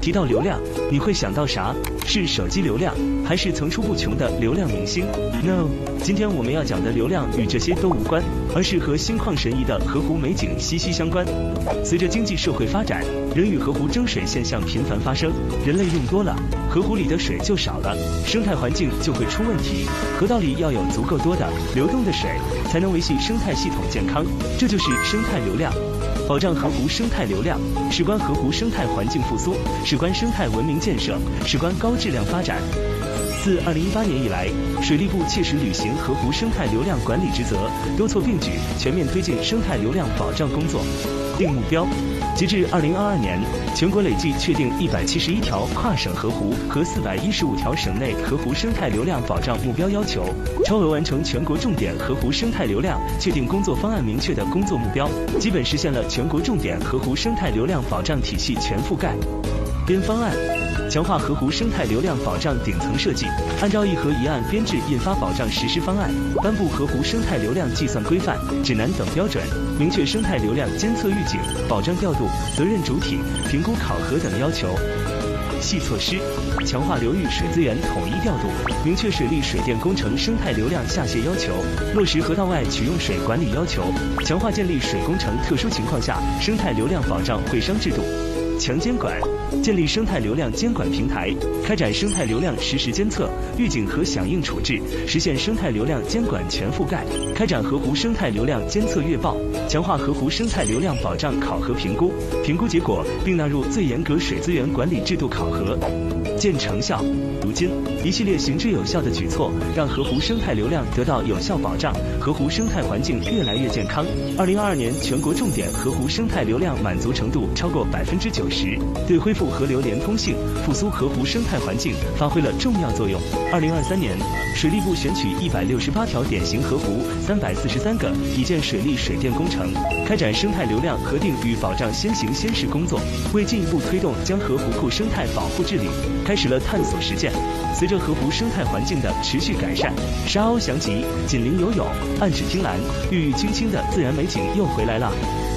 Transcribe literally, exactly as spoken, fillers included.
提到流量，你会想到啥？是手机流量，还是层出不穷的流量明星 ？No， 今天我们要讲的流量与这些都无关，而是和心旷神怡的河湖美景息息相关。随着经济社会发展，人与河湖争水现象频繁发生，人类用多了，河湖里的水就少了，生态环境就会出问题。河道里要有足够多的流动的水，才能维系生态系统健康，这就是生态流量。保障河湖生态流量，事关河湖生态环境复苏，事关生态文明建设，事关高质量发展。自二零一八年以来，水利部切实履行河湖生态流量管理职责，多措并举，全面推进生态流量保障工作。定目标，截至二零二二年，全国累计确定一百七十一条跨省河湖和四百一十五条省内河湖生态流量保障目标要求，超额完成全国重点河湖生态流量确定工作方案明确的工作目标，基本实现了全国重点河湖生态流量保障体系全覆盖。编方案，强化河湖生态流量保障顶层设计，按照一河一案编制印发保障实施方案，颁布河湖生态流量计算规范、指南等标准，明确生态流量监测预警、保障调度、责任主体、评估考核等要求。细措施，强化流域水资源统一调度，明确水利水电工程生态流量下泄要求，落实河道外取用水管理要求，强化建立水工程特殊情况下生态流量保障会商制度。强监管，建立生态流量监管平台，开展生态流量实时监测、预警和响应处置，实现生态流量监管全覆盖。开展河湖生态流量监测月报，强化河湖生态流量保障考核评估，评估结果并纳入最严格水资源管理制度考核。见成效。如今，一系列行之有效的举措，让河湖生态流量得到有效保障，河湖生态环境越来越健康。二零二二年全国重点河湖生态流量满足程度超过百分之九十，对恢复河流连通性、复苏河湖生态环境发挥了重要作用。二零二三年，水利部选取一百六十八条典型河湖、三百四十三个已建水利水电工程，开展生态流量核定与保障先行先试工作，为进一步推动将河湖库生态保护治理，开始了探索实践。随着河湖生态环境的持续改善，沙鸥翔集、锦鳞游泳、岸芷汀兰、郁郁青青的自然美景又回来了。